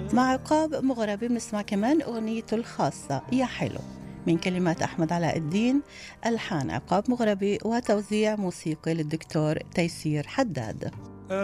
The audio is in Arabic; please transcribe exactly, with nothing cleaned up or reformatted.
مع عقاب مغربي بنسمع كمان أغنيته الخاصة يا حلو من كلمات أحمد علاء الدين، ألحان عقاب مغربي، وتوزيع موسيقي للدكتور تيسير حداد.